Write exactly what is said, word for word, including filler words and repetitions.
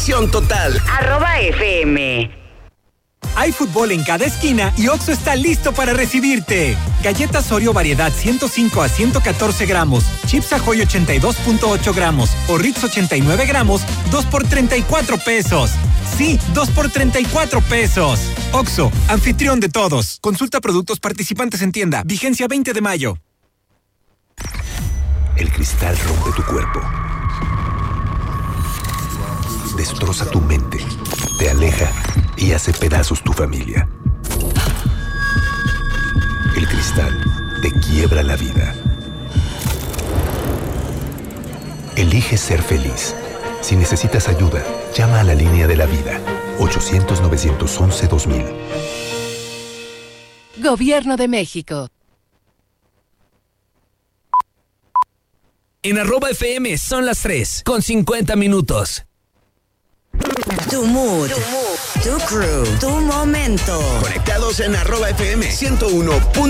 Total. Arroba F M. Hay fútbol en cada esquina y Oxxo está listo para recibirte. Galletas Oreo variedad ciento cinco a ciento catorce gramos, Chips Ahoy ochenta y dos punto ocho gramos o Ritz ochenta y nueve gramos, dos por treinta y cuatro pesos. Sí, dos por treinta y cuatro pesos. Oxxo, anfitrión de todos. Consulta productos participantes en tienda. Vigencia veinte de mayo. El cristal rompe tu cuerpo. Destroza tu mente, te aleja y hace pedazos tu familia. El cristal te quiebra la vida. Elige ser feliz. Si necesitas ayuda, llama a la línea de la vida. ochocientos, novecientos once, dos mil. Gobierno de México. En arroba F M son las tres, con cincuenta minutos. Tu mood, tu, mood, tu crew, tu momento. Conectados en arroba F M ciento uno punto uno.